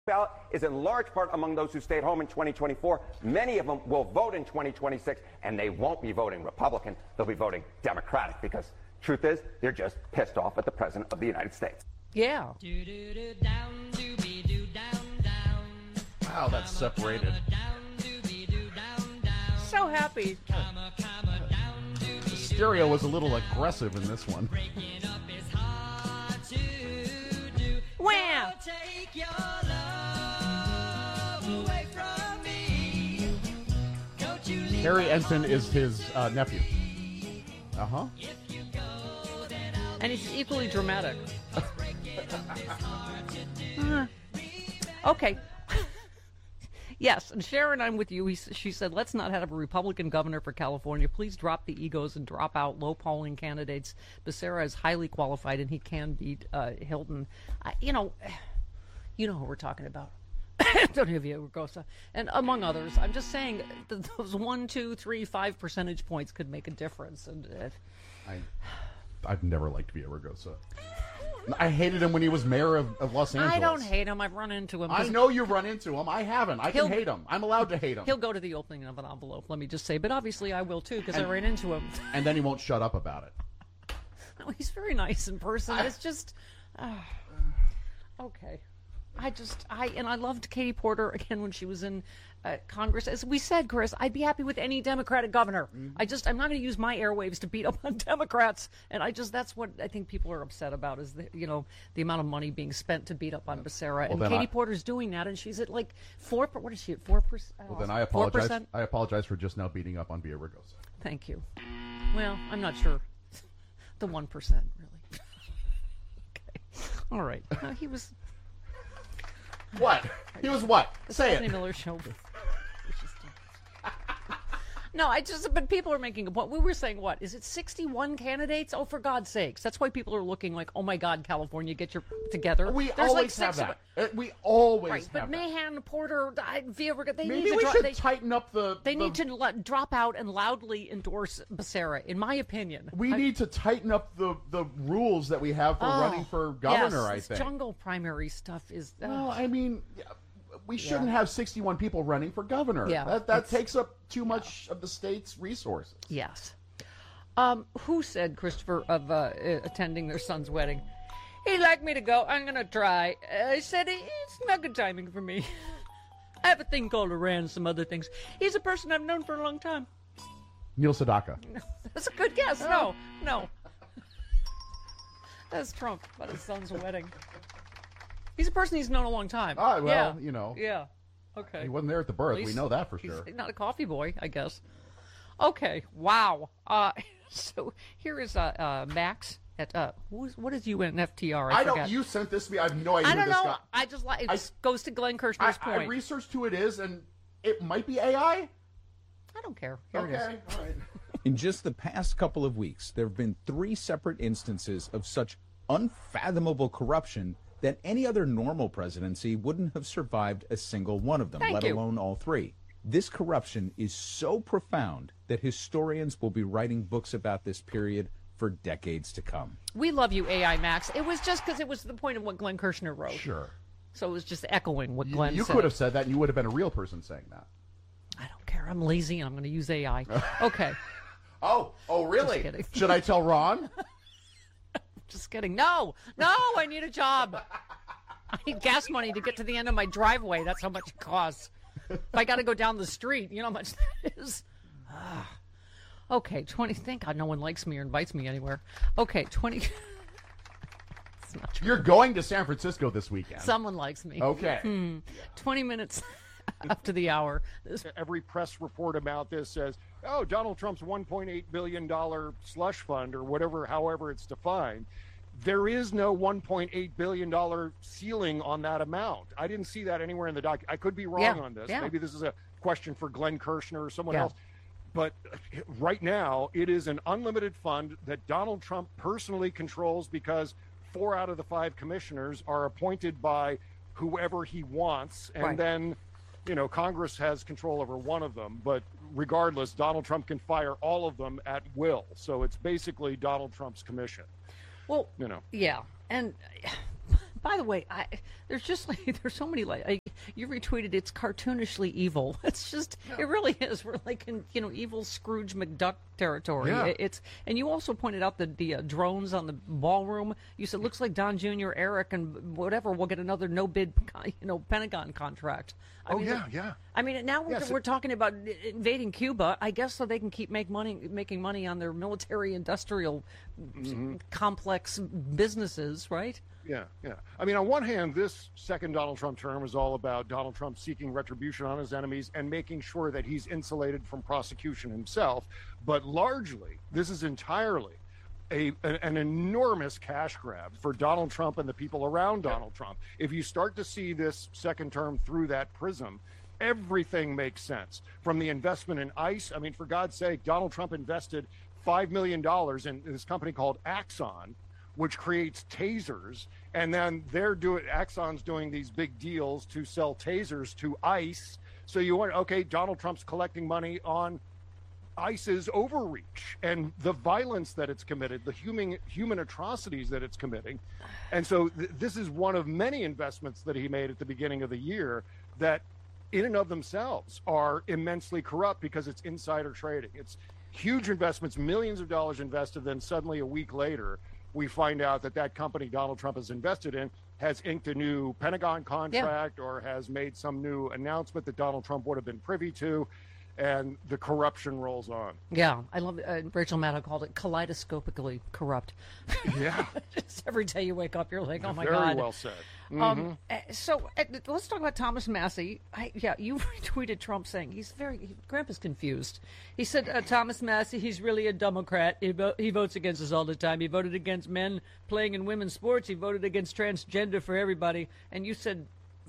ballot is in large part among those who stayed home in 2024. Many of them will vote in 2026, and they won't be voting Republican. They'll be voting Democratic because truth is, they're just pissed off at the President of the United States. Yeah. Wow, that's separated. So happy. The stereo was a little aggressive in this one. Wham! Harry Ensign is his nephew. Uh-huh. And he's equally dramatic. Okay. Yes, and Sharon, I'm with you. She said, let's not have a Republican governor for California. Please drop the egos and drop out low-polling candidates. Becerra is highly qualified, and he can beat Hilton. You know who we're talking about. Antonio Villaraigosa, and among others. I'm just saying that those 1, 2, 3, 5 percentage points could make a difference. And I've never liked Villaraigosa. I hated him when he was mayor of Los Angeles. I don't hate him. I've run into him. I know you've run into him. I haven't. I can hate him. I'm allowed to hate him. He'll go to the opening of an envelope, let me just say. But obviously I will, too, because I ran into him. And then he won't shut up about it. No, he's very nice in person. It's just... okay. I loved Katie Porter, again, when she was in Congress. As we said, Chris, I'd be happy with any Democratic governor. Mm-hmm. I'm not going to use my airwaves to beat up on Democrats. And that's what I think people are upset about is, the amount of money being spent to beat up on Becerra. Well, and Katie Porter's doing that, and she's at like 4%. What is she at, 4%? Well, then I apologize. 4%? I apologize for just now beating up on Villaraigosa. Thank you. Well, I'm not sure. The 1%, really. Okay. All right. He was... What? He was what? Say it. Miller Show. No, but people are making a point. We were saying, what? Is it 61 candidates? Oh, for God's sakes. That's why people are looking like, oh my God, California, get your together. We always have that. We always have that. But Mahan, Porter, Maybe we should tighten up the... They need to drop out and loudly endorse Becerra, in my opinion. We need to tighten up the rules that we have for running for governor, I think. This jungle primary stuff is... Well, I mean... We shouldn't have 61 people running for governor. Yeah, that takes up too much of the state's resources. Yes. Who said, Christopher, of attending their son's wedding? He'd like me to go. I'm going to try. I said, it's not good timing for me. I have a thing called Iran and some other things. He's a person I've known for a long time. Neil Sedaka. That's a good guess. No. That's Trump about his son's wedding. He's a person he's known a long time. Oh, well, Yeah. Okay. He wasn't there at the birth. We know that for sure. He's not a coffee boy, I guess. Okay. Wow. So here is Max at what is UNFTR? I forgot. You sent this to me. I have no idea. I don't know. I just it goes to Glenn Kirshner's point. I researched who it is, and it might be AI. I don't care. Here it is. All right. In just the past couple of weeks, there have been 3 separate instances of such unfathomable corruption that any other normal presidency wouldn't have survived a single one of them, let alone all 3. This corruption is so profound that historians will be writing books about this period for decades to come. We love you, AI Max. It was just because it was the point of what Glenn Kirshner wrote. Sure. So it was just echoing what Glenn said. You could have said that, and you would have been a real person saying that. I don't care. I'm lazy, and I'm going to use AI. Okay. Oh, really? Should I tell Ron? Just kidding. No, I need a job. I need gas money to get to the end of my driveway. That's how much it costs. If I got to go down the street, you know how much that is. Okay, 20. Thank God no one likes me or invites me anywhere. Okay, 20. It's not true. You're going to San Francisco this weekend. Someone likes me. Okay. 20 minutes after the hour. Every press report about this says, oh, Donald Trump's $1.8 billion slush fund or whatever, however it's defined. There is no $1.8 billion ceiling on that amount. I didn't see that anywhere in the doc. I could be wrong on this. Maybe this is a question for Glenn Kirshner or someone else. But right now, it is an unlimited fund that Donald Trump personally controls because 4 out of the 5 commissioners are appointed by whoever he wants. And then, Congress has control over one of them. But regardless, Donald Trump can fire all of them at will. So it's basically Donald Trump's commission. Well, yeah. And By the way, there's just there's so many you retweeted. It's cartoonishly evil. It's just it really is. We're like in evil Scrooge McDuck territory. Yeah. And you also pointed out the drones on the ballroom. You said looks like Don Jr., Eric, and whatever will get another no bid Pentagon contract. I mean, yeah. I mean, now we're talking about invading Cuba. I guess so they can keep making money on their military-industrial complex businesses, right? Yeah. I mean, on one hand, this second Donald Trump term is all about Donald Trump seeking retribution on his enemies and making sure that he's insulated from prosecution himself. But largely, this is entirely an enormous cash grab for Donald Trump and the people around Donald Trump. If you start to see this second term through that prism, everything makes sense. From the investment in ICE, I mean, for God's sake, Donald Trump invested $5 million in this company called Axon, which creates tasers, and then Axon's doing these big deals to sell tasers to ICE. So you wonder, okay, Donald Trump's collecting money on ICE's overreach and the violence that it's committed, the human atrocities that it's committing. And so this is one of many investments that he made at the beginning of the year that in and of themselves are immensely corrupt because it's insider trading. It's huge investments, millions of dollars invested, then suddenly a week later, we find out that company Donald Trump has invested in has inked a new Pentagon contract or has made some new announcement that Donald Trump would have been privy to. And the corruption rolls on. Yeah, I love it. Rachel Maddow called it kaleidoscopically corrupt. Yeah. Just every day you wake up, you're like, oh my God. God. Very well said. So let's talk about Thomas Massie. You retweeted Trump saying Grandpa's confused. He said, Thomas Massie, he's really a Democrat. He votes against us all the time. He voted against men playing in women's sports. He voted against transgender for everybody. And you said,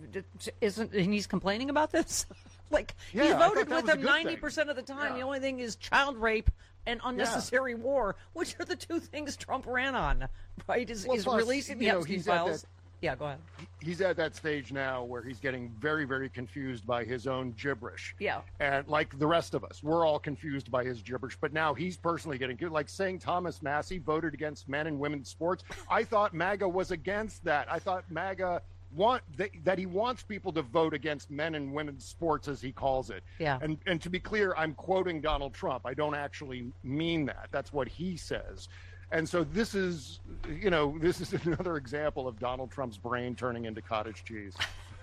and he's complaining about this? He voted with them 90% of the time. Yeah. The only thing is child rape and unnecessary war, which are the two things Trump ran on, right? Is releasing the Epstein files. Yeah, go ahead. He's at that stage now where he's getting very, very confused by his own gibberish. Yeah. And like the rest of us, we're all confused by his gibberish. But now he's personally getting good. Like saying Thomas Massie voted against men and women's sports. I thought MAGA was against that. I thought MAGA that he wants people to vote against men and women's sports, as he calls it. Yeah. And to be clear, I'm quoting Donald Trump. I don't actually mean that. That's what he says. And so this is another example of Donald Trump's brain turning into cottage cheese.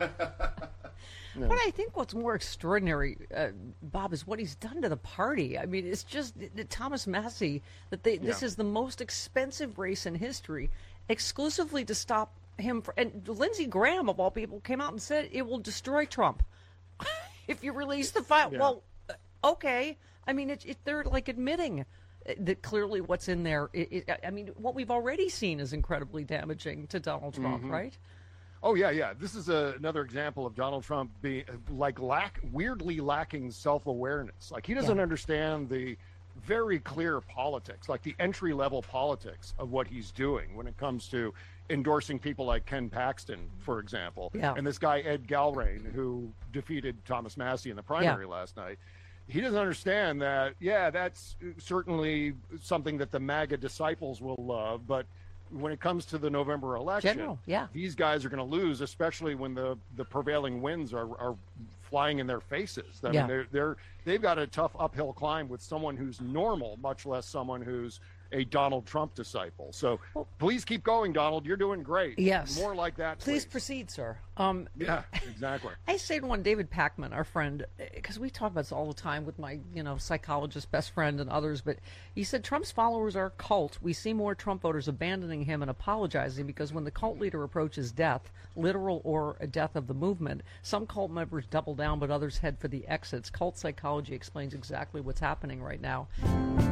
But I think what's more extraordinary, Bob, is what he's done to the party. I mean, it's just Thomas Massie, this is the most expensive race in history, exclusively to stop him. And Lindsey Graham, of all people, came out and said it will destroy Trump if you release the file. Yeah. Well, okay. I mean, they're like admitting that clearly what's in there. I mean, what we've already seen is incredibly damaging to Donald Trump, right? Oh, yeah. This is another example of Donald Trump being weirdly lacking self-awareness. Like he doesn't understand the very clear politics, like the entry-level politics of what he's doing when it comes to endorsing people like Ken Paxton, for example. Yeah. And this guy, Ed Galbraith, who defeated Thomas Massie in the primary last night. He doesn't understand that, that's certainly something that the MAGA disciples will love, but when it comes to the November election, these guys are going to lose, especially when the prevailing winds are flying in their faces. I mean, they've got a tough uphill climb with someone who's normal, much less someone who's a Donald Trump disciple. So please keep going, Donald. You're doing great. Yes. More like that, please proceed, sir. Yeah, exactly. I saved one, David Pakman, our friend, because we talk about this all the time with my, psychologist best friend and others, but he said Trump's followers are a cult. We see more Trump voters abandoning him and apologizing because when the cult leader approaches death, literal or a death of the movement, some cult members double down, but others head for the exits. Cult psychology explains exactly what's happening right now.